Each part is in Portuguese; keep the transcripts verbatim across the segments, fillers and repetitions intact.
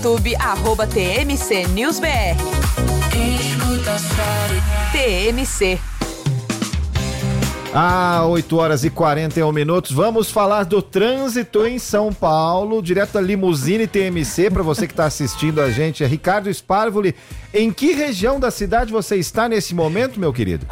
YouTube, arroba T M C News B R. T M C. Ah, oito horas e quarenta e um minutos. Vamos falar do trânsito em São Paulo, direto da Limusine T M C, para você que está assistindo a gente. É Ricardo Sparvoli. Em que região da cidade você está nesse momento, meu querido?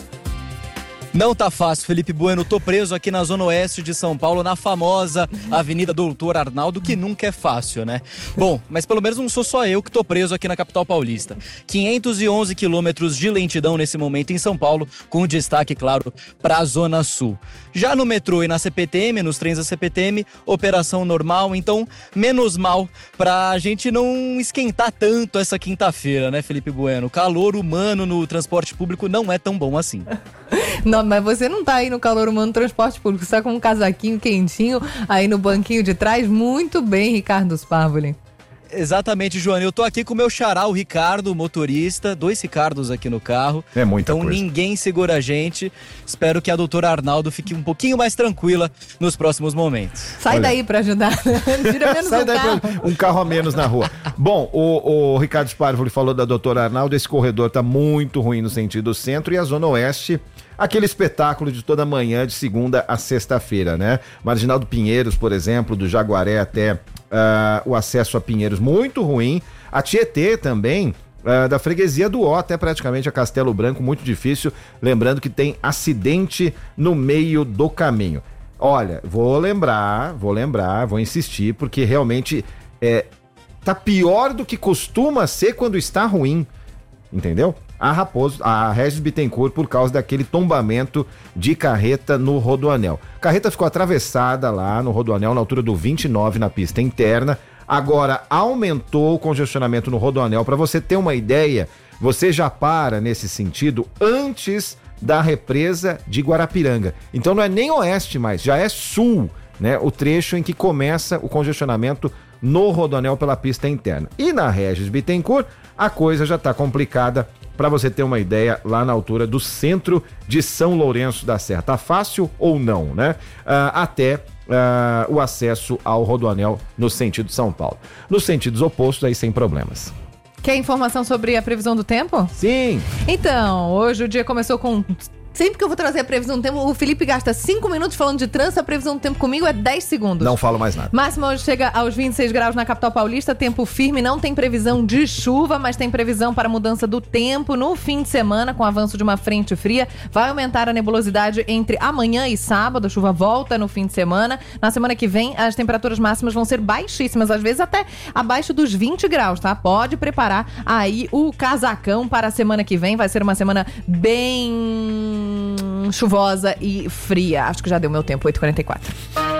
Não tá fácil, Felipe Bueno. Tô preso aqui na zona oeste de São Paulo, na famosa Avenida Doutor Arnaldo, que nunca é fácil, né? Bom, mas pelo menos não sou só eu que tô preso aqui na capital paulista. quinhentos e onze quilômetros de lentidão nesse momento em São Paulo, com destaque, claro, pra Zona Sul. Já no metrô e na C P T M, nos trens da C P T M, operação normal, então menos mal pra gente não esquentar tanto essa quinta-feira, né, Felipe Bueno? O calor humano no transporte público não é tão bom assim. Não, mas você não tá aí no calor humano no transporte público, você tá com um casaquinho quentinho aí no banquinho de trás. Muito bem, Ricardo Sparvoli. Exatamente, Joana. Eu tô aqui com o meu xará, o Ricardo, motorista, dois Ricardos aqui no carro. É muita então, coisa. Então ninguém segura a gente. Espero que a doutora Arnaldo fique um pouquinho mais tranquila nos próximos momentos. Sai Olha. daí pra ajudar. Tira menos Sai um daí carro. Pra, um carro a menos na rua. Bom, o, o Ricardo Sparvoli falou da doutora Arnaldo. Esse corredor tá muito ruim no sentido centro, e a Zona Oeste, aquele espetáculo de toda manhã, de segunda a sexta-feira, né? Marginal do Pinheiros, por exemplo, do Jaguaré até uh, o acesso a Pinheiros, muito ruim. A Tietê também, uh, da freguesia do Ó até praticamente a Castelo Branco, muito difícil. Lembrando que tem acidente no meio do caminho. Olha, vou lembrar, vou lembrar, vou insistir, porque realmente é, tá pior do que costuma ser quando está ruim, entendeu? A Raposo, a Regis Bittencourt, por causa daquele tombamento de carreta no Rodoanel. A carreta ficou atravessada lá no Rodoanel, na altura do vinte e nove, na pista interna. Agora aumentou o congestionamento no Rodoanel. Para você ter uma ideia, você já para nesse sentido antes da represa de Guarapiranga. Então não é nem oeste mais, já é sul, né? O trecho em que começa o congestionamento no Rodoanel pela pista interna. E na Regis Bittencourt, a coisa já está complicada. Para você ter uma ideia, lá na altura do centro de São Lourenço da Serra. Tá fácil ou não, né? Ah, até ah, o acesso ao Rodoanel no sentido São Paulo. Nos sentidos opostos, aí sem problemas. Quer informação sobre a previsão do tempo? Sim! Então, hoje o dia começou com... Sempre que eu vou trazer a previsão do tempo, o Felipe gasta cinco minutos falando de trânsito, a previsão do tempo comigo é dez segundos. Não falo mais nada. Máxima hoje chega aos vinte e seis graus na capital paulista, tempo firme, não tem previsão de chuva, mas tem previsão para mudança do tempo no fim de semana, com o avanço de uma frente fria. Vai aumentar a nebulosidade entre amanhã e sábado, a chuva volta no fim de semana. Na semana que vem, as temperaturas máximas vão ser baixíssimas, às vezes até abaixo dos vinte graus, tá? Pode preparar aí o casacão para a semana que vem, vai ser uma semana bem... chuvosa e fria. Acho que já deu meu tempo, oito e quarenta e quatro.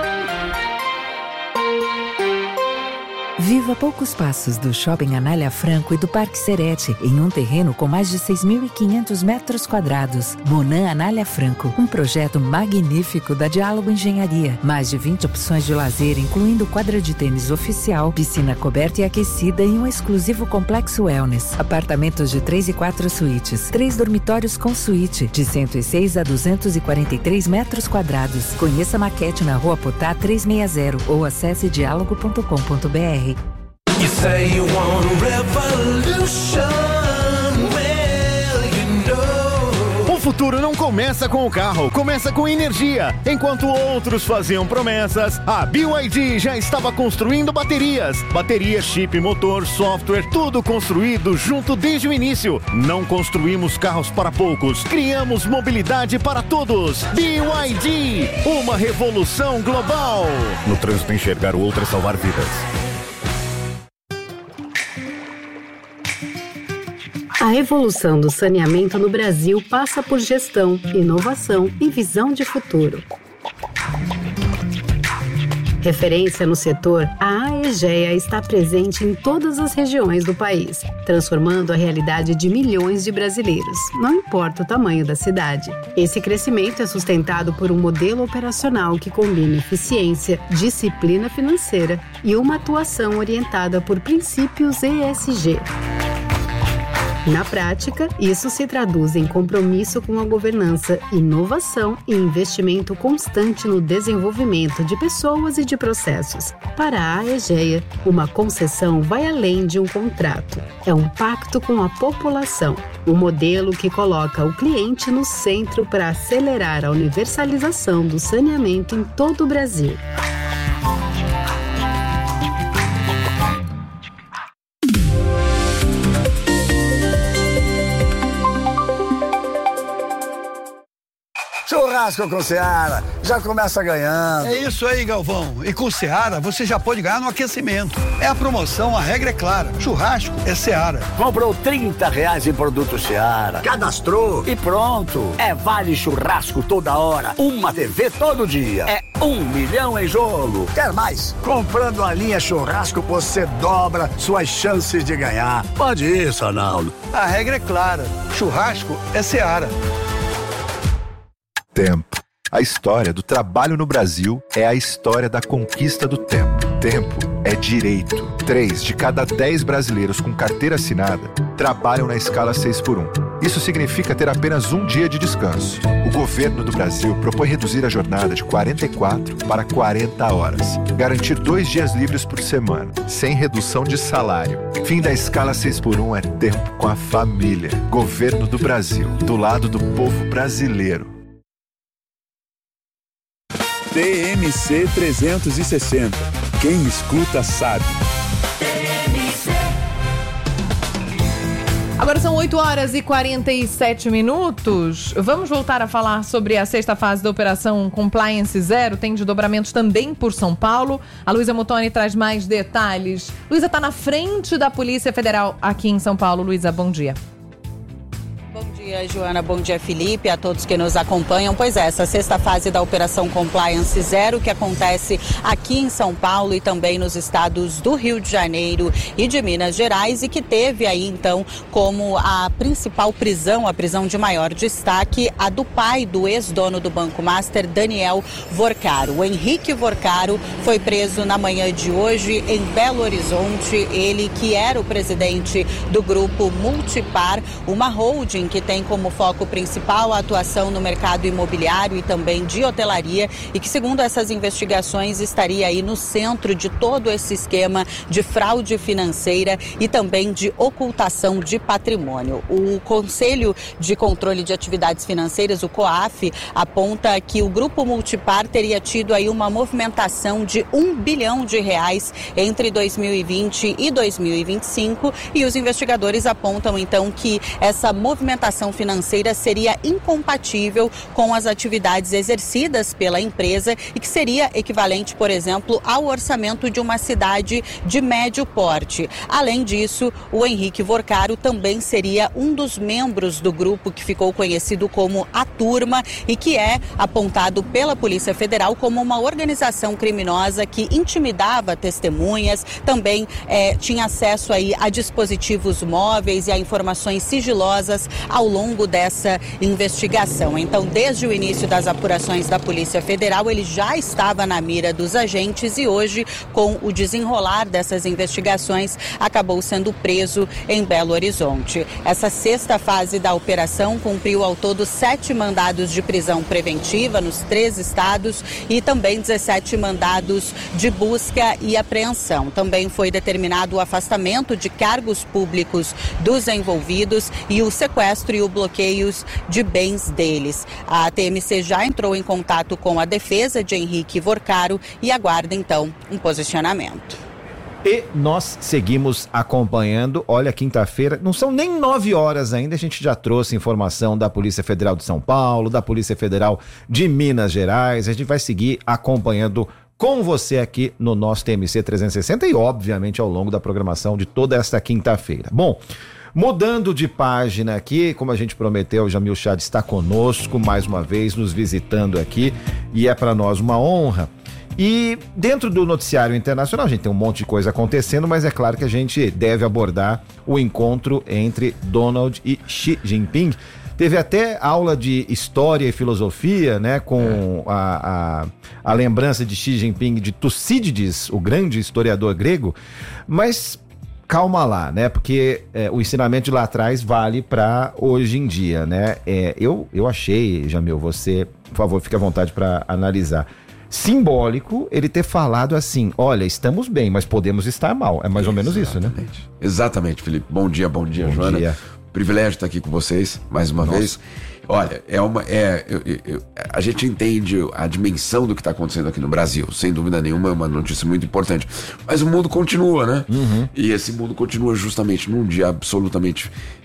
Viva a poucos passos do Shopping Anália Franco e do Parque Serete, em um terreno com mais de seis mil e quinhentos metros quadrados. Monan Anália Franco, um projeto magnífico da Diálogo Engenharia. Mais de vinte opções de lazer, incluindo quadra de tênis oficial, piscina coberta e aquecida e um exclusivo complexo wellness. Apartamentos de três e quatro suítes, três dormitórios com suíte, de cento e seis a duzentos e quarenta e três metros quadrados. Conheça a maquete na Rua Potá trezentos e sessenta ou acesse diálogo ponto com ponto b r. You say you want revolution, well, you know. O futuro não começa com o carro, começa com energia. Enquanto outros faziam promessas, a B Y D já estava construindo baterias. Bateria, chip, motor, software, tudo construído junto desde o início. Não construímos carros para poucos, criamos mobilidade para todos. B Y D, uma revolução global. No trânsito, enxergar o outro é salvar vidas. A evolução do saneamento no Brasil passa por gestão, inovação e visão de futuro. Referência no setor, a Aegea está presente em todas as regiões do país, transformando a realidade de milhões de brasileiros, não importa o tamanho da cidade. Esse crescimento é sustentado por um modelo operacional que combina eficiência, disciplina financeira e uma atuação orientada por princípios E S G. Na prática, isso se traduz em compromisso com a governança, inovação e investimento constante no desenvolvimento de pessoas e de processos. Para a Aegea, uma concessão vai além de um contrato. É um pacto com a população, um modelo que coloca o cliente no centro para acelerar a universalização do saneamento em todo o Brasil. Churrasco com Seara, já começa ganhando. É isso aí, Galvão. E com Seara, você já pode ganhar no aquecimento. É a promoção, a regra é clara. Churrasco é Seara. Comprou trinta reais em produto Seara, cadastrou e pronto. É vale churrasco toda hora, uma T V todo dia. É um milhão em jogo. Quer mais? Comprando a linha churrasco, você dobra suas chances de ganhar. Pode isso, Arnaldo. A regra é clara. Churrasco é Seara. Tempo. A história do trabalho no Brasil é a história da conquista do tempo. Tempo é direito. Três de cada dez brasileiros com carteira assinada trabalham na escala seis por um. Isso significa ter apenas um dia de descanso. O governo do Brasil propõe reduzir a jornada de quarenta e quatro para quarenta horas. Garantir dois dias livres por semana, sem redução de salário. Fim da escala seis por um é tempo com a família. Governo do Brasil, do lado do povo brasileiro. T M C trezentos e sessenta. Quem escuta sabe. Agora são oito horas e quarenta e sete minutos. Vamos voltar a falar sobre a sexta fase da Operação Compliance Zero. Tem desdobramentos também por São Paulo. A Luísa Mutoni traz mais detalhes. Luísa está na frente da Polícia Federal aqui em São Paulo. Luísa, bom dia. Bom dia, Joana. Bom dia, Felipe, a todos que nos acompanham. Pois é, essa sexta fase da Operação Compliance Zero, que acontece aqui em São Paulo e também nos estados do Rio de Janeiro e de Minas Gerais, e que teve aí, então, como a principal prisão, a prisão de maior destaque, a do pai do ex-dono do Banco Master, Daniel Vorcaro. O Henrique Vorcaro foi preso na manhã de hoje em Belo Horizonte. Ele que era o presidente do grupo Multipar, uma holding que tem como foco principal a atuação no mercado imobiliário e também de hotelaria, e que, segundo essas investigações, estaria aí no centro de todo esse esquema de fraude financeira e também de ocultação de patrimônio. O Conselho de Controle de Atividades Financeiras, o COAF, aponta que o Grupo Multipar teria tido aí uma movimentação de um bilhão de reais entre dois mil e vinte e dois mil e vinte e cinco, e os investigadores apontam, então, que essa movimentação financeira seria incompatível com as atividades exercidas pela empresa e que seria equivalente, por exemplo, ao orçamento de uma cidade de médio porte. Além disso, o Henrique Vorcaro também seria um dos membros do grupo que ficou conhecido como a Turma e que é apontado pela Polícia Federal como uma organização criminosa que intimidava testemunhas, também eh, tinha acesso aí a dispositivos móveis e a informações sigilosas ao longo dessa investigação. Então, desde o início das apurações da Polícia Federal, ele já estava na mira dos agentes e hoje, com o desenrolar dessas investigações, acabou sendo preso em Belo Horizonte. Essa sexta fase da operação cumpriu ao todo sete mandados de prisão preventiva nos três estados e também dezessete mandados de busca e apreensão. Também foi determinado o afastamento de cargos públicos dos envolvidos e o sequestro e o bloqueio de bens deles. A T M C já entrou em contato com a defesa de Henrique Vorcaro e aguarda, então, um posicionamento. E nós seguimos acompanhando. Olha, quinta-feira, não são nem nove horas ainda, a gente já trouxe informação da Polícia Federal de São Paulo, da Polícia Federal de Minas Gerais. A gente vai seguir acompanhando com você aqui no nosso T M C trezentos e sessenta e, obviamente, ao longo da programação de toda esta quinta-feira. Bom, mudando de página aqui, como a gente prometeu, o Jamil Chad está conosco mais uma vez, nos visitando aqui, e é para nós uma honra. E dentro do noticiário internacional, a gente tem um monte de coisa acontecendo, mas é claro que a gente deve abordar o encontro entre Donald e Xi Jinping. Teve até aula de história e filosofia, né, com a, a, a lembrança de Xi Jinping de Tucídides, o grande historiador grego, mas calma lá, né? Porque é, o ensinamento de lá atrás vale para hoje em dia, né? É, eu, eu achei, Jamil, você, por favor, fique à vontade para analisar. Simbólico ele ter falado assim, olha, estamos bem, mas podemos estar mal. É mais ou menos isso, né? Exatamente, Felipe. Bom dia, bom dia, bom Joana. Dia. Privilégio estar aqui com vocês, mais uma Nossa. vez. Olha, é uma, é, eu, eu, a gente entende a dimensão do que está acontecendo aqui no Brasil. Sem dúvida nenhuma, é uma notícia muito importante. Mas o mundo continua, né? Uhum. E esse mundo continua justamente num dia absolutamente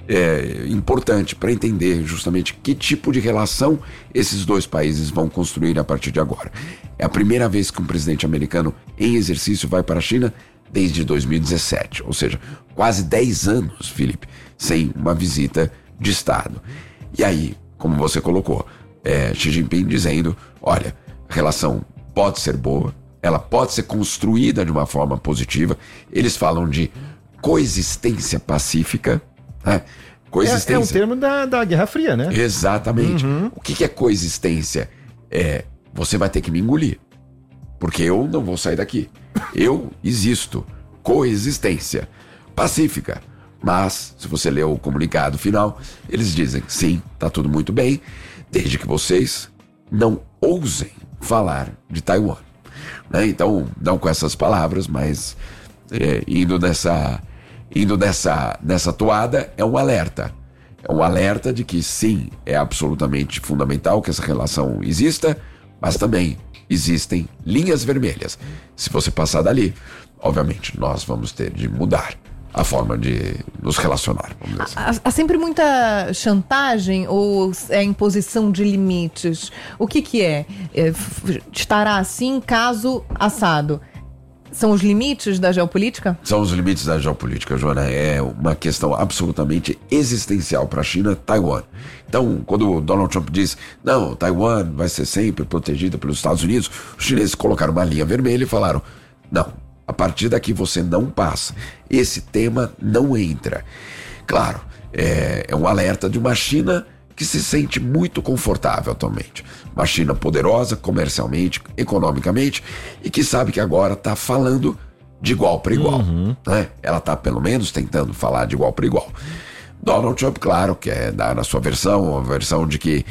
é, importante para entender justamente que tipo de relação esses dois países vão construir a partir de agora. É a primeira vez que um presidente americano em exercício vai para a China desde dois mil e dezessete. Ou seja, quase dez anos, Felipe, sem uma visita de Estado. E aí, como você colocou, é, Xi Jinping dizendo, olha, a relação pode ser boa, ela pode ser construída de uma forma positiva. Eles falam de coexistência pacífica, né? Coexistência. É, é um termo da, da Guerra Fria, né? Exatamente. Uhum. O que, que é coexistência? É, você vai ter que me engolir, porque eu não vou sair daqui. Eu existo. Coexistência pacífica. Mas, se você ler o comunicado final, eles dizem, sim, tá tudo muito bem, desde que vocês não ousem falar de Taiwan. Né? Então, não com essas palavras, mas é, indo nessa, indo nessa, nessa toada, é um alerta. É um alerta de que, sim, é absolutamente fundamental que essa relação exista, mas também existem linhas vermelhas. Se você passar dali, obviamente, nós vamos ter de mudar a forma de nos relacionar. Vamos dizer assim. Há, há sempre muita chantagem ou é imposição de limites? O que que é? é f- estará assim caso assado? São os limites da geopolítica? São os limites da geopolítica, Joana. É uma questão absolutamente existencial para a China, Taiwan. Então, quando o Donald Trump diz, não, Taiwan vai ser sempre protegida pelos Estados Unidos, os chineses colocaram uma linha vermelha e falaram, não, a partir daqui você não passa. Esse tema não entra. Claro, é, é um alerta de uma China que se sente muito confortável atualmente. Uma China poderosa comercialmente, economicamente, e que sabe que agora está falando de igual para igual. Uhum. Né? Ela está pelo menos tentando falar de igual para igual. Donald Trump, claro, quer dar na sua versão, uma versão de que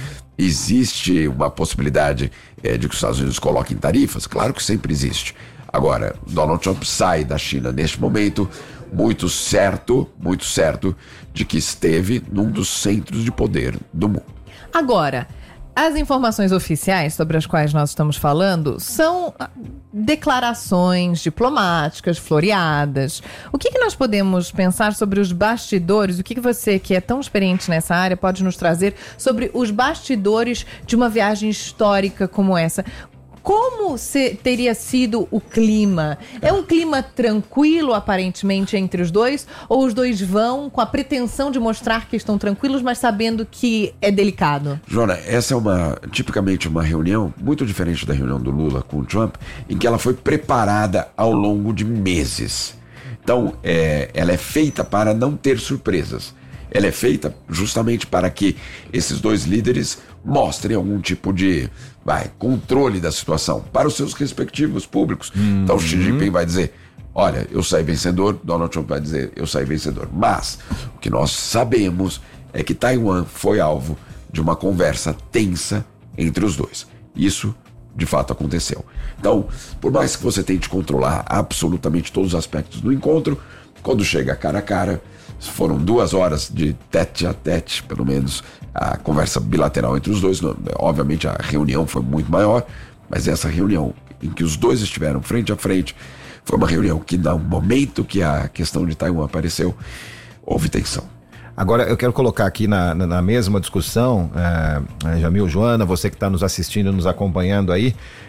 existe uma possibilidade é, de que os Estados Unidos coloquem tarifas. Claro que sempre existe. Agora, Donald Trump sai da China neste momento muito certo, muito certo de que esteve num dos centros de poder do mundo. Agora, as informações oficiais sobre as quais nós estamos falando são declarações diplomáticas, floreadas. O que, que nós podemos pensar sobre os bastidores? O que, que você, que é tão experiente nessa área, pode nos trazer sobre os bastidores de uma viagem histórica como essa? Como se, teria sido o clima? É um clima tranquilo, aparentemente, entre os dois? Ou os dois vão com a pretensão de mostrar que estão tranquilos, mas sabendo que é delicado? Joana, essa é uma, tipicamente uma reunião muito diferente da reunião do Lula com o Trump, em que ela foi preparada ao longo de meses. Então, é, ela é feita para não ter surpresas. Ela é feita justamente para que esses dois líderes mostrem algum tipo de vai, controle da situação para os seus respectivos públicos. Uhum. Então, Xi Jinping vai dizer, olha, eu saí vencedor, Donald Trump vai dizer, eu saí vencedor. Mas o que nós sabemos é que Taiwan foi alvo de uma conversa tensa entre os dois. Isso, de fato, aconteceu. Então, por mais que você tente controlar absolutamente todos os aspectos do encontro, quando chega cara a cara, foram duas horas de tete a tete, pelo menos, a conversa bilateral entre os dois. Obviamente a reunião foi muito maior, mas essa reunião em que os dois estiveram frente a frente foi uma reunião que, no momento que a questão de Taiwan apareceu, houve tensão. Agora eu quero colocar aqui na, na, na mesma discussão, é, Jamil, Joana, você que está nos assistindo, nos acompanhando aí,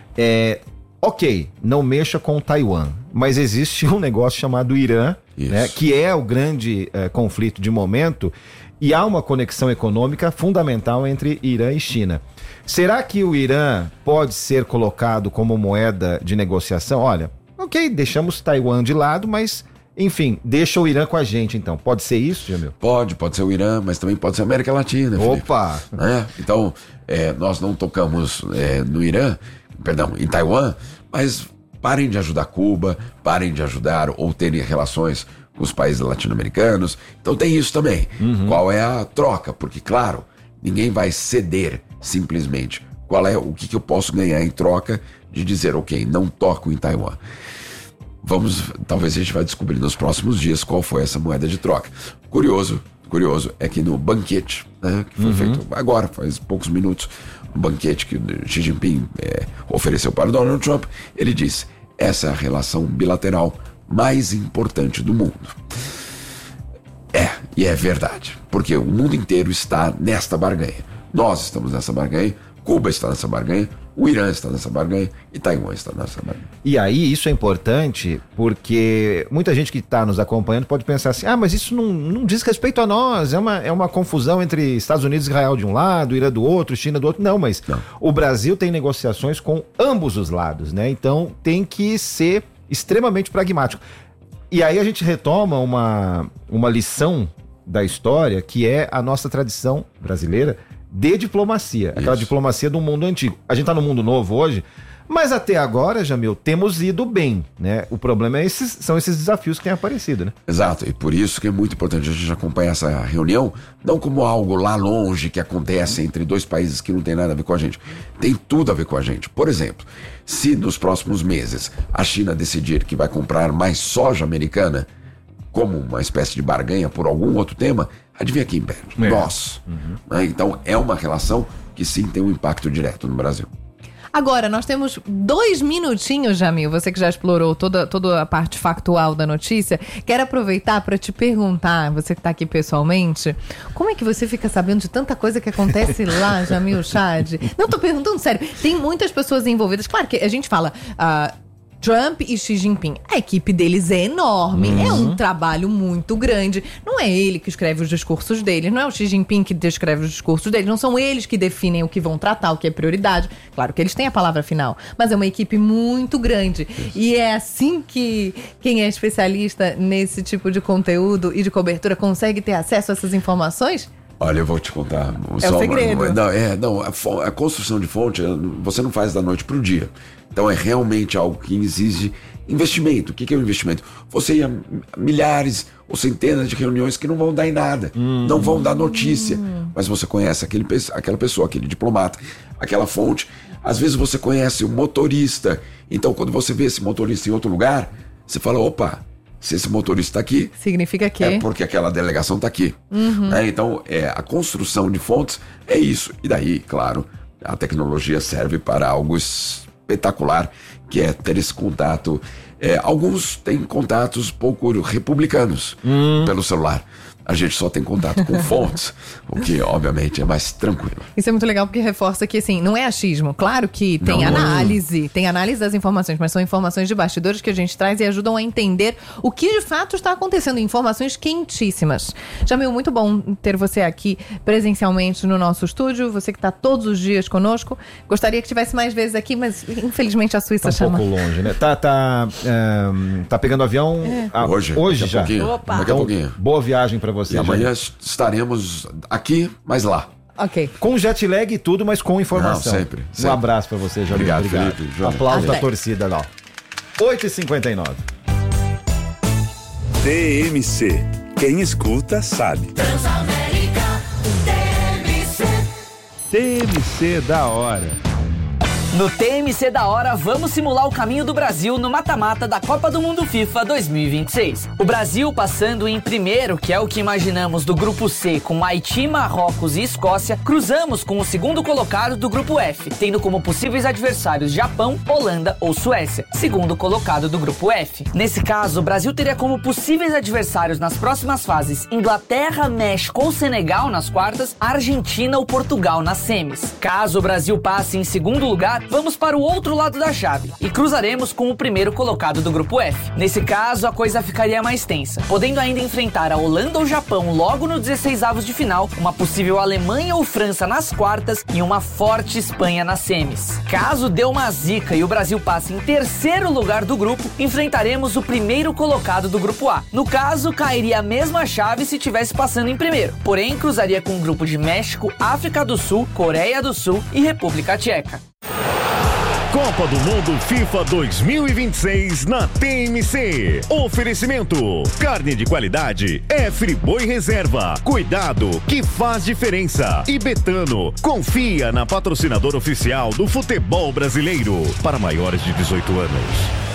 é, ok, não mexa com Taiwan, mas existe um negócio chamado Irã, né, que é o grande é, conflito de momento, e há uma conexão econômica fundamental entre Irã e China. Será que o Irã pode ser colocado como moeda de negociação? Olha, ok, deixamos Taiwan de lado, mas, enfim, deixa o Irã com a gente, então. Pode ser isso, Jamil? Pode, pode ser o Irã, mas também pode ser a América Latina. Opa! É, então, é, nós não tocamos é, no Irã, perdão, em Taiwan, mas parem de ajudar Cuba, parem de ajudar ou terem relações com os países latino-americanos. Então tem isso também. Uhum. Qual é a troca? Porque, claro, ninguém vai ceder simplesmente. Qual é o que, que eu posso ganhar em troca de dizer, ok, não toco em Taiwan. Vamos, talvez a gente vai descobrir nos próximos dias qual foi essa moeda de troca. Curioso, curioso é que no banquete, né, que foi uhum. feito agora, faz poucos minutos, um banquete que o Xi Jinping é, ofereceu para o Donald Trump, ele disse, essa é a relação bilateral mais importante do mundo. É, e é verdade, porque o mundo inteiro está nesta barganha. Nós estamos nessa barganha, Cuba está nessa barganha, o Irã está nessa barganha e Taiwan está nessa barganha. E aí isso é importante porque muita gente que está nos acompanhando pode pensar assim, ah, mas isso não, não diz respeito a nós, é uma, é uma confusão entre Estados Unidos e Israel de um lado, Irã do outro, China do outro. Não, mas não. O Brasil tem negociações com ambos os lados, né? Então tem que ser extremamente pragmático. E aí a gente retoma uma, uma lição da história que é a nossa tradição brasileira de diplomacia, aquela Isso. diplomacia do mundo antigo. A gente tá no mundo novo hoje, mas até agora, Jamil, temos ido bem, né? O problema é esses, são esses desafios que têm aparecido, né? Exato, e por isso que é muito importante a gente acompanhar essa reunião, não como algo lá longe que acontece entre dois países que não tem nada a ver com a gente. Tem tudo a ver com a gente. Por exemplo, se nos próximos meses a China decidir que vai comprar mais soja americana, como uma espécie de barganha por algum outro tema, adivinha quem perde? É. Nós. Uhum. Então é uma relação que sim tem um impacto direto no Brasil. Agora, nós temos dois minutinhos, Jamil, você que já explorou toda, toda a parte factual da notícia. Quero aproveitar para te perguntar, você que está aqui pessoalmente, como é que você fica sabendo de tanta coisa que acontece lá, Jamil Chad? Não, tô perguntando sério. Tem muitas pessoas envolvidas. Claro que a gente fala... Uh, Trump e Xi Jinping, a equipe deles é enorme, uhum. é um trabalho muito grande. Não é ele que escreve os discursos deles, não é o Xi Jinping que descreve os discursos deles, não são eles que definem o que vão tratar, o que é prioridade. Claro que eles têm a palavra final, mas é uma equipe muito grande. Isso. E é assim que quem é especialista nesse tipo de conteúdo e de cobertura consegue ter acesso a essas informações? Olha, eu vou te contar. É o segredo. Uma, não, é, não a, a construção de fonte você não faz da noite para o dia. Então é realmente algo que exige investimento. O que é o investimento? Você ia a milhares ou centenas de reuniões que não vão dar em nada, hum. não vão dar notícia, hum. mas você conhece aquele, aquela pessoa, aquele diplomata, aquela fonte. Às vezes você conhece o motorista. Então quando você vê esse motorista em outro lugar, você fala, opa, se esse motorista está aqui, significa que é porque aquela delegação está aqui. Uhum. É, então, é, a construção de fontes é isso. E daí, claro, a tecnologia serve para algo espetacular, que é ter esse contato. É, alguns têm contatos pouco republicanos hum. pelo celular. A gente só tem contato com fontes, o que obviamente é mais tranquilo. Isso é muito legal porque reforça que, assim, não é achismo. Claro que tem não, análise, não. tem análise das informações, mas são informações de bastidores que a gente traz e ajudam a entender o que de fato está acontecendo. Informações quentíssimas. Jamil, muito bom ter você aqui presencialmente no nosso estúdio. Você que está todos os dias conosco. Gostaria que tivesse mais vezes aqui, mas infelizmente a Suíça tá um chama. Um pouco longe, né? Tá, tá, um, tá pegando avião é. a, hoje, hoje daqui já. A pouquinho, Opa. daqui a pouquinho. Boa viagem para você. E amanhã já estaremos aqui, mas lá. Ok. Com jet lag e tudo, mas com informação. Não, sempre, sempre. Um abraço para você, Jamil. Obrigado, Obrigado. Felipe. Aplausos Até. da torcida lá. oito e cinquenta e nove. T M C. Quem escuta sabe. Transamérica T M C. T M C da hora. No T M C da hora, vamos simular o caminho do Brasil no mata-mata da Copa do Mundo FIFA dois mil e vinte e seis. O Brasil passando em primeiro, que é o que imaginamos do grupo C, com Haiti, Marrocos e Escócia, cruzamos com o segundo colocado do grupo F, tendo como possíveis adversários Japão, Holanda ou Suécia, segundo colocado do grupo F. Nesse caso, o Brasil teria como possíveis adversários nas próximas fases Inglaterra, México ou Senegal nas quartas, Argentina ou Portugal nas semis. Caso o Brasil passe em segundo lugar, vamos para o outro lado da chave e cruzaremos com o primeiro colocado do grupo F. Nesse caso, a coisa ficaria mais tensa, podendo ainda enfrentar a Holanda ou Japão logo no dezesseis avos de final, uma possível Alemanha ou França nas quartas e uma forte Espanha nas semis. Caso dê uma zica e o Brasil passe em terceiro lugar do grupo, enfrentaremos o primeiro colocado do grupo A. No caso, cairia a mesma chave se tivesse passando em primeiro, porém cruzaria com um grupo de México, África do Sul, Coreia do Sul e República Tcheca. Copa do Mundo FIFA dois mil e vinte e seis na T M C. Oferecimento: carne de qualidade é Friboi Reserva. Cuidado que faz diferença. E Betano, confia na patrocinadora oficial do futebol brasileiro. Para maiores de dezoito anos.